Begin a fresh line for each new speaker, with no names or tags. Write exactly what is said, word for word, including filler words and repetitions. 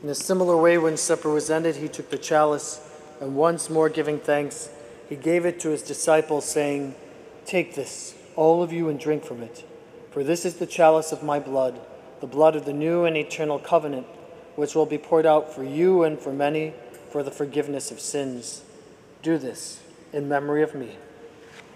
In a similar way, when supper was ended, he took the chalice, and once more giving thanks, he gave it to his disciples, saying, "Take this, all of you, and drink from it. For this is the chalice of my blood, the blood of the new and eternal covenant, which will be poured out for you and for many for the forgiveness of sins. Do this in memory of me."